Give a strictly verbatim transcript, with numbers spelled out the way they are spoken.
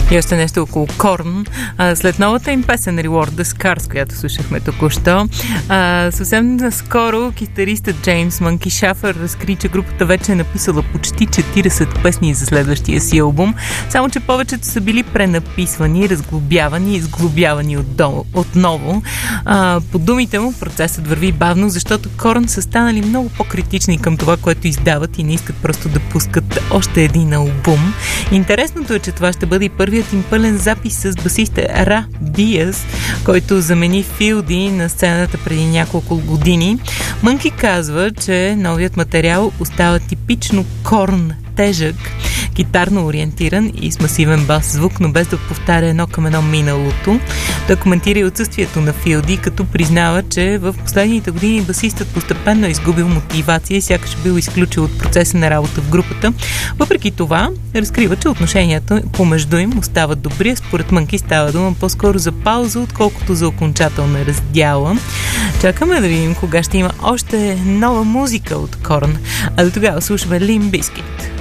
И още нещо около Корн. А, след новата им песен Reward the Scars, която слушахме току-що, а, съвсем наскоро китаристът Джеймс Мънки Шафър разкри, че групата вече е написала почти четирийсет песни за следващия си албум, само че повечето са били пренаписвани, разглобявани и изглобявани отдолу, отново. А, по думите му процесът върви бавно, защото Корн са станали много по-критични към това, което издават и не искат просто да пускат още един албум. Интересното е, че това ще бъде и първият им пълен запис с басиста Ра Диас, който замени Филди на сцената преди няколко години. Мънки казва, че новият материал остава типично Корн, тежък, гитарно ориентиран и с масивен бас звук, но без да повтаря едно към едно миналото. Той коментира и отсъствието на Филди, като признава, че в последните години басистът постепенно е изгубил мотивация и сякаш бил изключил от процеса на работа в групата. Въпреки това, разкрива, че отношенията помежду им остават добри. Според Мънки става дума по-скоро за пауза, отколкото за окончателна раздяла. Чакаме да видим кога ще има още нова музика от Корн. А до тогава слушаме Limp Bizkit.